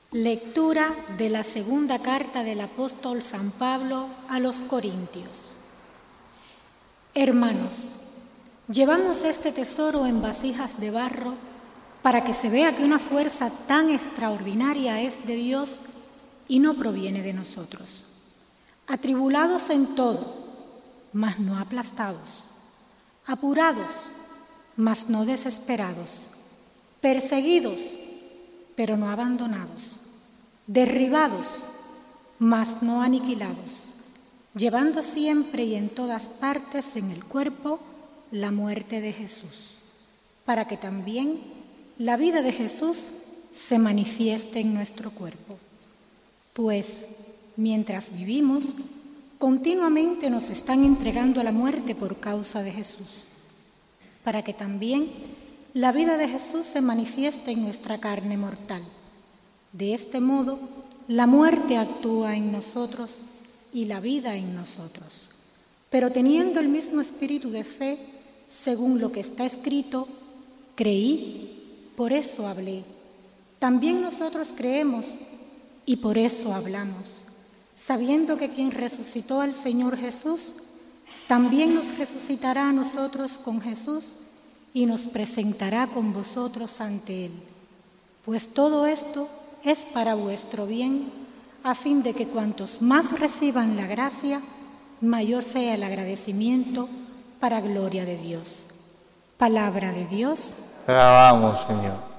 Lectura de la segunda carta del apóstol San Pablo a los Corintios. Hermanos, llevamos este tesoro en vasijas de barro para que se vea que una fuerza tan extraordinaria es de Dios y no proviene de nosotros. Atribulados en todo, mas no aplastados. Apurados, mas no desesperados. Perseguidos, pero no abandonados. Derribados, mas no aniquilados. Llevando siempre y en todas partes en el cuerpo la muerte de Jesús, para que también la vida de Jesús se manifieste en nuestro cuerpo. Pues, mientras vivimos, continuamente nos están entregando a la muerte por causa de Jesús, para que también la vida de Jesús se manifieste en nuestra carne mortal. De este modo, la muerte actúa en nosotros y la vida en nosotros. Pero teniendo el mismo espíritu de fe, según lo que está escrito, creí, por eso hablé. También nosotros creemos y por eso hablamos, sabiendo que quien resucitó al Señor Jesús, también nos resucitará a nosotros con Jesús y nos presentará con vosotros ante Él. Pues todo esto es para vuestro bien, a fin de que cuantos más reciban la gracia, mayor sea el agradecimiento para gloria de Dios. Palabra de Dios. Te alabamos, Señor.